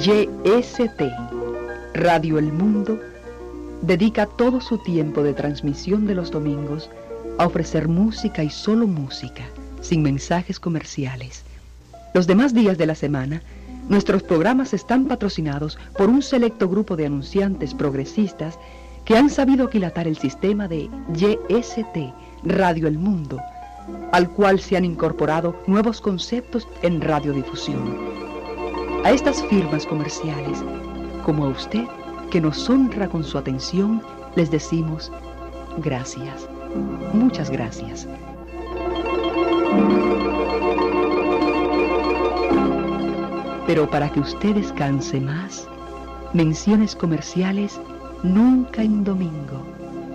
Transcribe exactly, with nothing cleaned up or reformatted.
Y S T, Radio El Mundo, dedica todo su tiempo de transmisión de los domingos a ofrecer música y solo música, sin mensajes comerciales. Los demás días de la semana, nuestros programas están patrocinados por un selecto grupo de anunciantes progresistas que han sabido aquilatar el sistema de Y S T, Radio El Mundo, al cual se han incorporado nuevos conceptos en radiodifusión. A estas firmas comerciales, como a usted, que nos honra con su atención, les decimos gracias, muchas gracias. Pero para que usted descanse más, menciones comerciales nunca en domingo.